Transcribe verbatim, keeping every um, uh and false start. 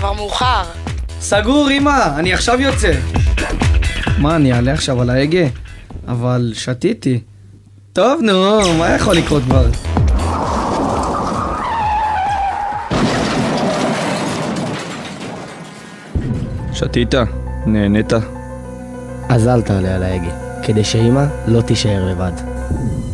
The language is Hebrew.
כבר מאוחר. סגור, אמא, אני עכשיו יוצא. מה, אני אעלה עכשיו על ההגה? אבל שתיתי. טוב, נו, מה יכול לקרות כבר? שתית? נהנית? אז אל תעלה על ההגה, כדי שאמא לא תישאר לבד.